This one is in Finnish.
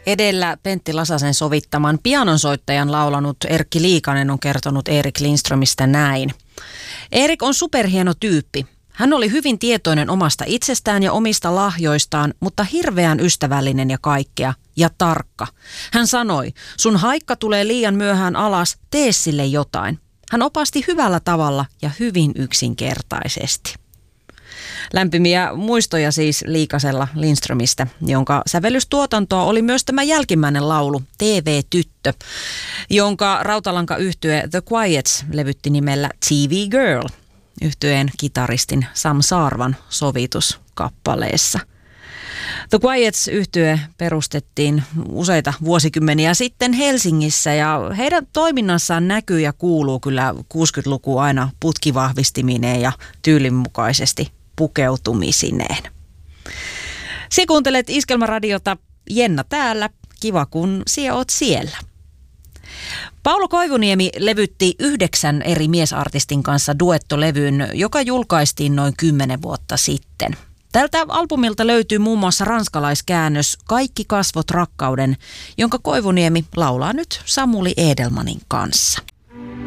Edellä Pentti Lasasen sovittaman pianonsoittajan laulanut Erkki Liikanen on kertonut Erik Lindströmistä näin. Erik on superhieno tyyppi. Hän oli hyvin tietoinen omasta itsestään ja omista lahjoistaan, mutta hirveän ystävällinen ja kaikkea. Ja tarkka. Hän sanoi, sun haikka tulee liian myöhään alas, tee sille jotain. Hän opasti hyvällä tavalla ja hyvin yksinkertaisesti. Lämpimiä muistoja siis Liikasella Lindströmistä, jonka sävellystuotantoa oli myös tämä jälkimmäinen laulu, TV-tyttö, jonka rautalankayhtye The Quiets levytti nimellä TV Girl, yhtyeen kitaristin Sam Saarvan sovituskappaleessa. The Quiets-yhtye perustettiin useita vuosikymmeniä sitten Helsingissä ja heidän toiminnassaan näkyy ja kuuluu kyllä 60-luku aina putkivahvistimineen ja tyylin pukeutumisineen. Sinä kuuntelet Iskelmäradiota, Jenna täällä, kiva kun sinä oot siellä. Paula Koivuniemi levytti 9 eri miesartistin kanssa duettolevyn, joka julkaistiin noin 10 vuotta sitten. Tältä albumilta löytyy muun muassa ranskalaiskäännös Kaikki kasvot rakkauden, jonka Koivuniemi laulaa nyt Samuli Edelmanin kanssa.